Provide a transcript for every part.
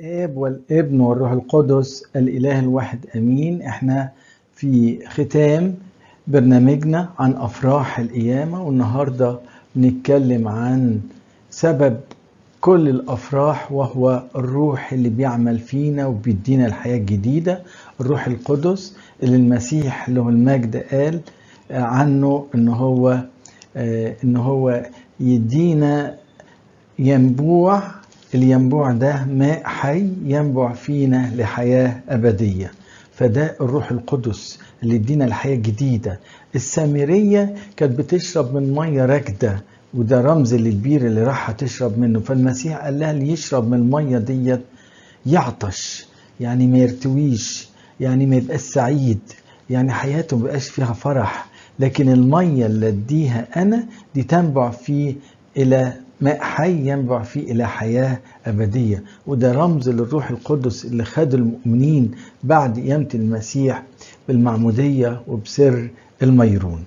الآب والابن والروح القدس الإله الواحد أمين. احنا في ختام برنامجنا عن أفراح القيامة، والنهاردة بنتكلم عن سبب كل الأفراح، وهو الروح اللي بيعمل فينا وبيدينا الحياة الجديدة، الروح القدس اللي المسيح له المجد قال عنه إن هو يدينا ينبوع. الينبوع ده ماء حي ينبع فينا لحياة أبدية، فده الروح القدس اللي يدينا الحياة الجديدة. السامرية كانت بتشرب من مية راكدة، وده رمز للبير اللي راح تشرب منه، فالمسيح قال لها اللي يشرب من المية ديت يعطش، يعني ما يرتويش، يعني ما يبقاش سعيد، يعني حياته ما بقاش فيها فرح. لكن المية اللي اديها أنا دي تنبع فيه إلى ماء حي ينبع فيه إلى حياة أبدية، وده رمز للروح القدس اللي خد المؤمنين بعد قيامة المسيح بالمعمودية وبسر الميرون.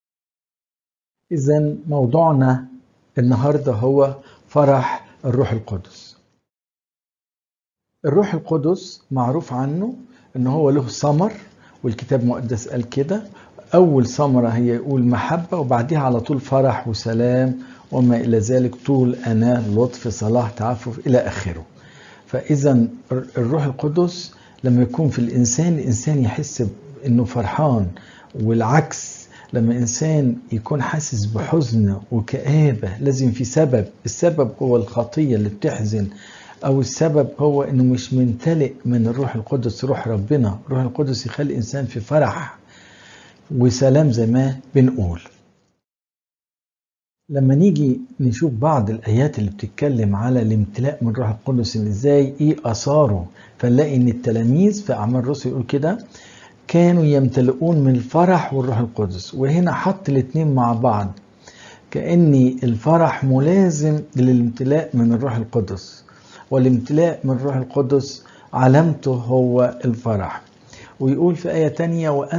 إذن موضوعنا النهاردة هو فرح الروح القدس. الروح القدس معروف عنه إن هو له ثمر، والكتاب المقدس قال كده. أول ثمرة هي يقول محبة، وبعدها على طول فرح وسلام وما إلى ذلك، طول أناة لطف صلاح تعفف إلى آخره. فإذا الروح القدس لما يكون في الإنسان يحس إنه فرحان، والعكس لما إنسان يكون حاسس بحزن وكآبة لازم في سبب. السبب هو الخطية اللي بتحزن، أو السبب هو إنه مش ممتلئ من الروح القدس، روح ربنا. الروح القدس يخلي الإنسان في فرح وسلام زي ما بنقول. لما نيجي نشوف بعض الآيات اللي بتتكلم على الامتلاء من الروح القدس إزاي، إيه أثاره، فنلاقي إن التلاميذ في أعمال الرسل يقول كده كانوا يمتلئون من الفرح والروح القدس. وهنا حط الاتنين مع بعض، كأن الفرح ملازم للامتلاء من الروح القدس، والامتلاء من الروح القدس علامته هو الفرح. ويقول في آية تانية وأن